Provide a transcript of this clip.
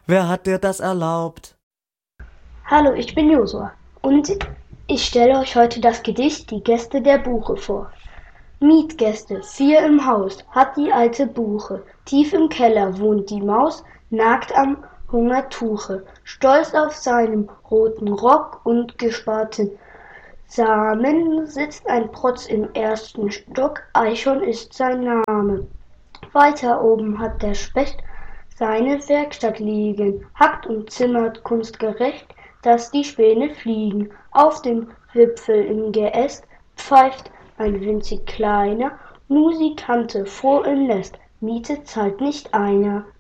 Wer hat dir das erlaubt? Hallo, ich bin Josua und ich stelle euch heute das Gedicht Die Gäste der Buche vor. Mietgäste, 4 im Haus, hat die alte Buche. Tief im Keller wohnt die Maus, nagt am Hungertuche. Stolz auf seinem roten Rock und gesparten Samen sitzt ein Protz im ersten Stock, Eichhorn ist sein Name. Weiter oben hat der Specht seine Werkstatt liegen, hackt und zimmert kunstgerecht, dass die Späne fliegen. Auf dem Wipfel im Geäst pfeift ein winzig kleiner Musikante froh im Nest, Miete zahlt nicht einer.